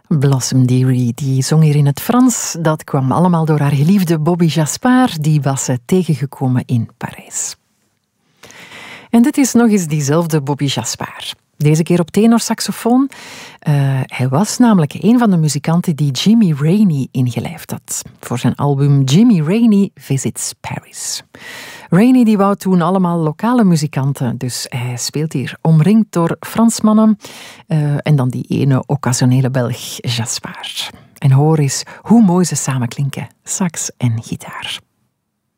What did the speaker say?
Blossom Dearie, die zong hier in het Frans. Dat kwam allemaal door haar geliefde Bobby Jaspar. Die was ze tegengekomen in Parijs. En dit is nog eens diezelfde Bobby Jaspar. Deze keer op tenorsaxofoon. Hij was namelijk een van de muzikanten die Jimmy Rainey ingelijfd had. Voor zijn album Jimmy Rainey Visits Paris. Rainey die wou toen allemaal lokale muzikanten. Dus hij speelt hier omringd door Fransmannen. En dan die ene occasionele Belg, Jaspar. En hoor eens hoe mooi ze samen klinken. Sax en gitaar.